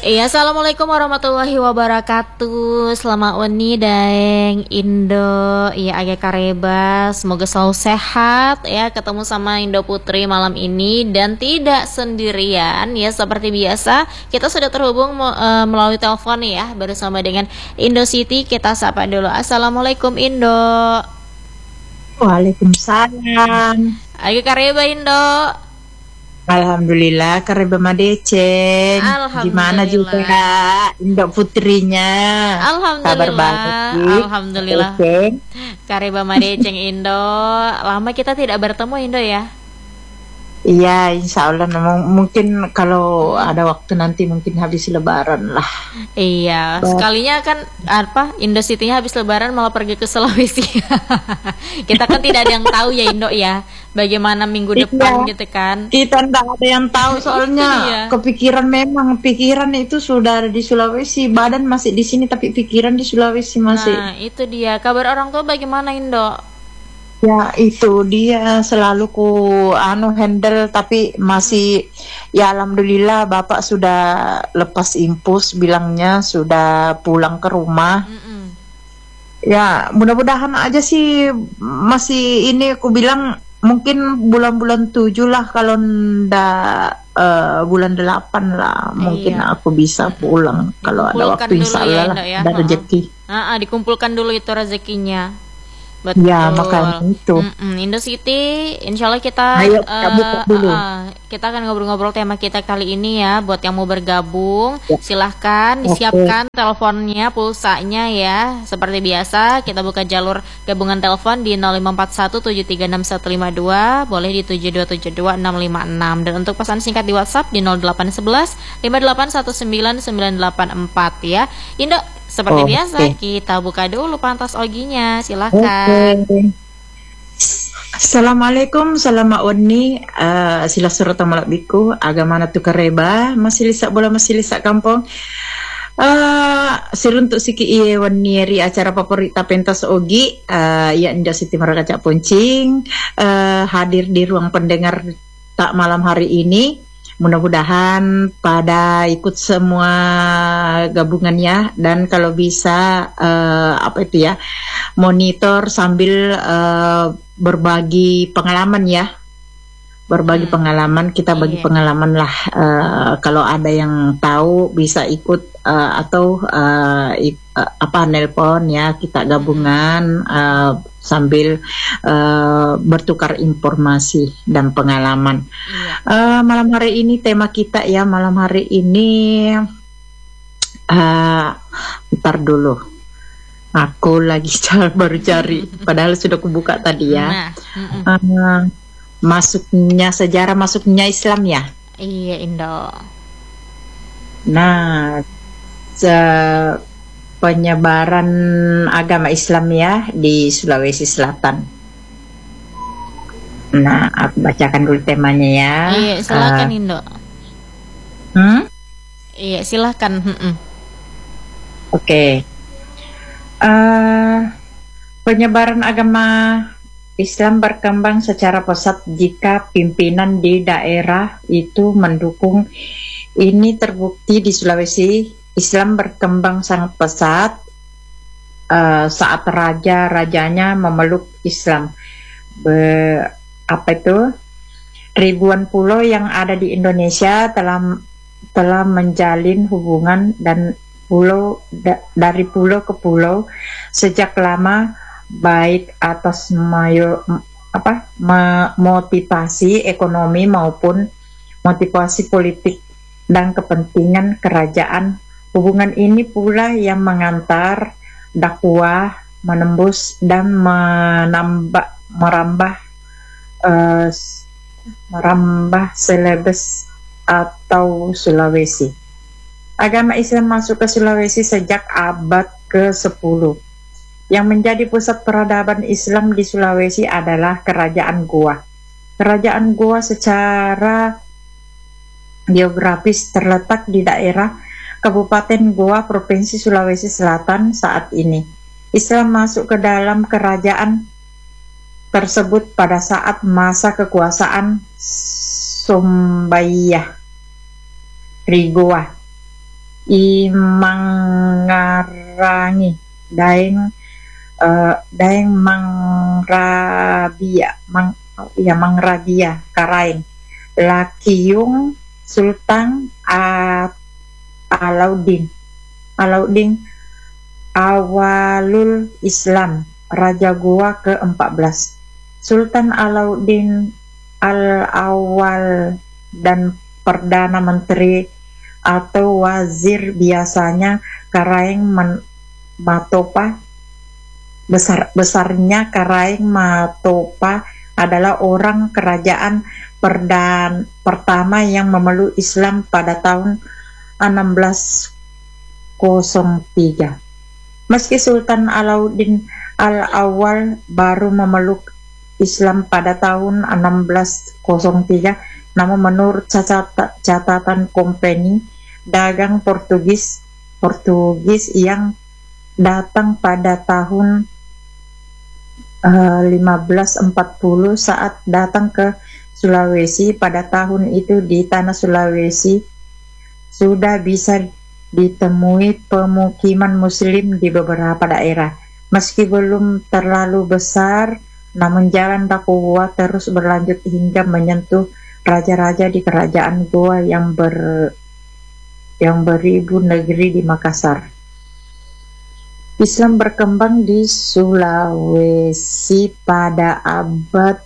Iya, assalamualaikum warahmatullahi wabarakatuh. Selamat wani daeng Indo. Iya, agak kareba. Semoga selalu sehat ya. Ketemu sama Indo Putri malam ini dan tidak sendirian ya. Seperti biasa, kita sudah terhubung melalui telepon ya bersama dengan Indo City. Kita sapa dulu. Assalamualaikum Indo. Waalaikumsalam. Agak kareba Indo. Alhamdulillah kareba madeceng. Gimana juga Indo Putrinya? Kabar baik. Alhamdulillah. Kareba madeceng Indo. Lama kita tidak bertemu Indo ya. Iya, insya Allah mungkin kalau ada waktu nanti mungkin habis lebaran lah. Iya, sekalinya kan Indo City-nya habis lebaran malah pergi ke Sulawesi. Kita kan tidak ada yang tahu ya Indo ya, bagaimana minggu depan gitu kan. Kita tidak ada yang tahu soalnya pikiran itu sudah ada di Sulawesi, badan masih di sini tapi pikiran di Sulawesi masih. Nah, itu dia. Kabar orang tua bagaimana Indo? Ya itu dia selalu handle tapi masih ya alhamdulillah bapak sudah lepas impus bilangnya sudah pulang ke rumah. Ya mudah-mudahan aja sih masih ini aku bilang mungkin bulan-bulan 7 lah kalau ndak bulan 8 lah mungkin aku bisa pulang kalau ada waktu insyaallah ada rezeki. Dikumpulkan dulu itu rezekinya. Betul. Ya makanya itu. Indo City, insya Allah kita kita akan ngobrol-ngobrol tema kita kali ini ya. Buat yang mau bergabung, silahkan disiapkan teleponnya, pulsanya ya. Seperti biasa, kita buka jalur gabungan telepon di 0541736152, boleh di 72726556 dan untuk pesan singkat di WhatsApp di 0811581994 ya. Indo, seperti biasa kita buka dulu pantas oginya, silahkan. Assalamualaikum, selamat wani. Sila surat malak biku agama tu kareba masih lisak bola masih lisak kampung. Seruntuk siki iye wani ri acara paporita pentas ogi ya Indo City Marakaca Poncing hadir di ruang pendengar tak malam hari ini. Mudah-mudahan pada ikut semua gabungannya dan kalau bisa monitor sambil berbagi pengalaman ya, pengalaman kita bagi pengalaman lah. Kalau ada yang tahu bisa ikut atau nelpon ya, kita gabungan sambil bertukar informasi dan pengalaman. Malam hari ini tema kita ya, malam hari ini ntar dulu aku lagi baru cari padahal sudah kubuka tadi ya. Sejarah masuknya Islam ya. Iya Indo. Nah, penyebaran agama Islam ya di Sulawesi Selatan. Nah, aku bacakan dulu temanya ya. Iya, silakan Indo. Iya, silakan. Oke. Penyebaran agama Islam berkembang secara pesat jika pimpinan di daerah itu mendukung. Ini terbukti di Sulawesi. Islam berkembang sangat pesat saat rajanya memeluk Islam. Ribuan pulau yang ada di Indonesia telah menjalin hubungan dan dari pulau ke pulau sejak lama, baik atas motivasi ekonomi maupun motivasi politik dan kepentingan kerajaan. Hubungan ini pula yang mengantar dakwah menembus dan merambah Celebes atau Sulawesi. Agama Islam masuk ke Sulawesi sejak abad ke-10. Yang menjadi pusat peradaban Islam di Sulawesi adalah Kerajaan Goa. Kerajaan Goa secara geografis terletak di daerah Kabupaten Goa, Provinsi Sulawesi Selatan saat ini. Islam masuk ke dalam kerajaan tersebut pada saat masa kekuasaan Sombaiyah Rigoa Imangarangi Daeng Daeng Mangrabia Karaeng Lakiyung Sultan Alauddin Awalul Islam Raja Goa ke-14. Sultan Alauddin Al-Awwal dan Perdana Menteri atau Wazir biasanya Karaeng Matopa. Besarnya Karaeng Matopa adalah orang kerajaan pertama yang memeluk Islam pada tahun 1603. Meski Sultan Alauddin Al-Awwal baru memeluk Islam pada tahun 1603, namun menurut catatan Kompeni Dagang Portugis yang datang pada tahun 1540 saat datang ke Sulawesi pada tahun itu, di tanah Sulawesi sudah bisa ditemui pemukiman Muslim di beberapa daerah. Meski belum terlalu besar, namun jalan dakwah terus berlanjut hingga menyentuh raja-raja di kerajaan Goa yang beribu negeri di Makassar. Islam berkembang di Sulawesi pada abad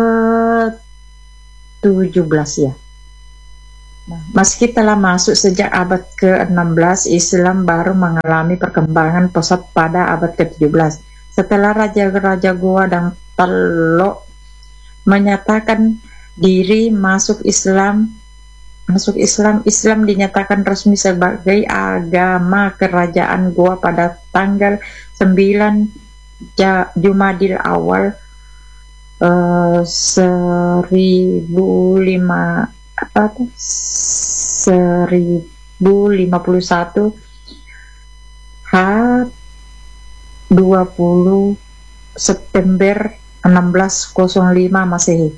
ke-17 ya. Meski telah masuk sejak abad ke-16, Islam baru mengalami perkembangan pesat pada abad ke-17. Setelah raja-raja Goa dan Telok menyatakan diri masuk Islam, Islam dinyatakan resmi sebagai agama kerajaan Goa pada tanggal 9 Jumadil Awal 1051 20 September 1605 Masehi.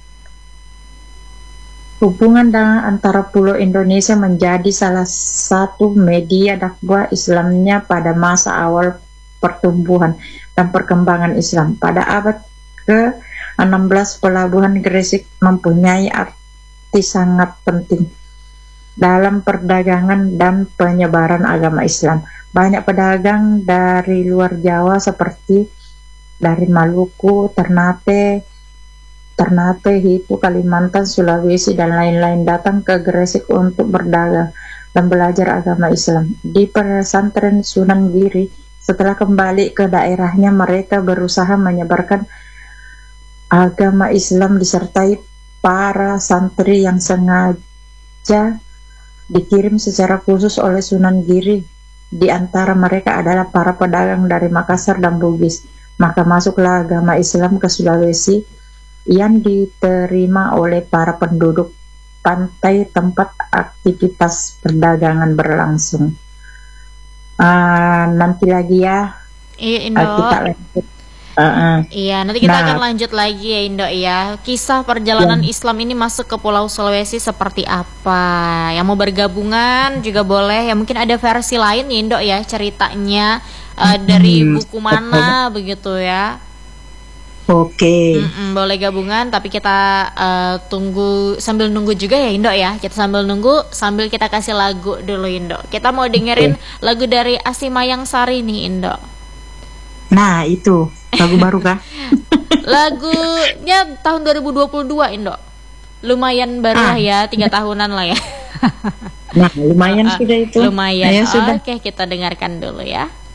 Hubungan antara Pulau Indonesia menjadi salah satu media dakwah Islamnya pada masa awal pertumbuhan dan perkembangan Islam. Pada abad ke-16, pelabuhan Gresik mempunyai arti sangat penting dalam perdagangan dan penyebaran agama Islam. Banyak pedagang dari luar Jawa seperti dari Maluku, Ternate, Hitu, Kalimantan, Sulawesi, dan lain-lain datang ke Gresik untuk berdagang dan belajar agama Islam. Di pesantren Sunan Giri, setelah kembali ke daerahnya, mereka berusaha menyebarkan agama Islam disertai para santri yang sengaja dikirim secara khusus oleh Sunan Giri. Di antara mereka adalah para pedagang dari Makassar dan Bugis. Maka masuklah agama Islam ke Sulawesi yang diterima oleh para penduduk pantai tempat aktivitas perdagangan berlangsung. Nanti lagi ya. Iya, Indo. Kita lanjut. Iya, nanti kita akan lanjut lagi ya, Indo ya. Kisah perjalanan Islam ini masuk ke Pulau Sulawesi seperti apa? Yang mau bergabungan juga boleh. Ya mungkin ada versi lain ya, Indo ya, ceritanya dari buku mana begitu ya. Oke. Boleh gabungan, tapi kita tunggu sambil nunggu juga ya, Indo ya. Kita sambil nunggu sambil kita kasih lagu dulu, Indo. Kita mau dengerin lagu dari Asimayang Sari nih, Indo. Nah, itu lagu baru kah? Lagunya tahun 2022, Indo. Lumayan baru ya, 3 tahunan lah ya. Nah, lumayan sudah itu. Lumayan. Ya, sudah. Oke, kita dengarkan dulu ya.